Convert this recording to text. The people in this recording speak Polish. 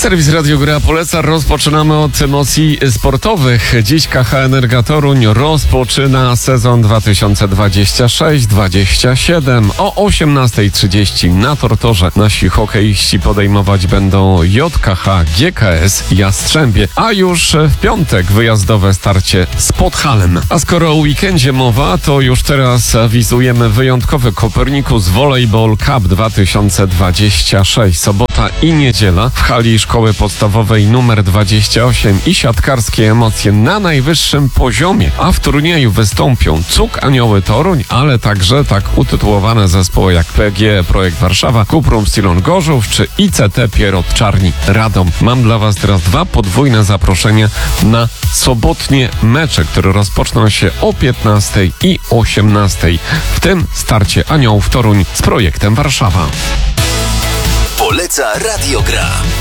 Serwis Radio Gra poleca. Rozpoczynamy od emocji sportowych. Dziś KHNRG Toruń rozpoczyna sezon 2026-27. O 18:30 na Tortorze nasi hokeiści podejmować będą JKH GKS Jastrzębie, a już w piątek wyjazdowe starcie z Podhalem. A skoro o weekendzie mowa, to już teraz awizujemy wyjątkowy Kopernikus Volleyball Cup 2026. Sobota i niedziela w hali Szkoły Podstawowej nr 28 i siatkarskie emocje na najwyższym poziomie, a w turnieju wystąpią CUK Anioły Toruń, ale także tak utytułowane zespoły jak PG Projekt Warszawa, Cuprum Silon Gorzów czy ICT Pierrot Czarni Radom. Mam dla Was teraz dwa podwójne zaproszenia na sobotnie mecze, które rozpoczną się o 15 i 18. W tym starcie Aniołów Toruń z Projektem Warszawa. Poleca Radio Gra.